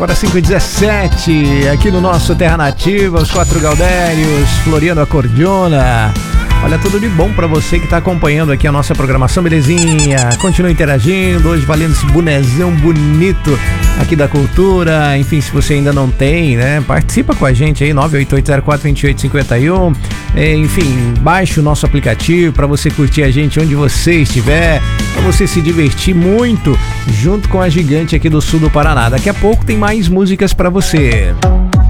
Agora 5h17, aqui no nosso Terra Nativa, os Quatro Gaudérios, Floriano Acordeona. Olha, tudo de bom pra você que tá acompanhando aqui a nossa programação, belezinha? Continua interagindo, hoje valendo esse bonezão bonito aqui da cultura. Enfim, se você ainda não tem, né, participa com a gente aí, 988042851. Enfim, baixe o nosso aplicativo pra você curtir a gente onde você estiver, pra você se divertir muito junto com a gigante aqui do sul do Paraná. Daqui a pouco tem mais músicas pra você.